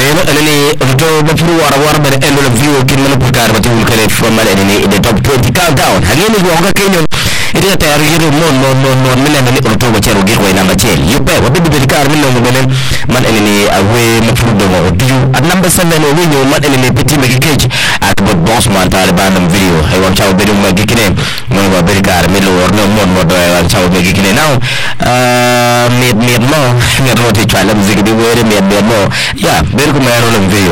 Anani to bafuru war ben endo la view kin man pukar batu kale from man anani the top 20 countdown hageni go ga kenyo ida ta yaro non min anani to ba chero gi ko number 10 yube wa bibi kar min no benen man anani awe mafuru do mo diu at number 7 we nyo man anani petit me cage at boss man taliban video hay wa chaw be dum gi kine mo ba be kar min lo no mo do wa chaw be gi kine now me mo me roti chala muziki bi were me mo ya be ko ma yaro video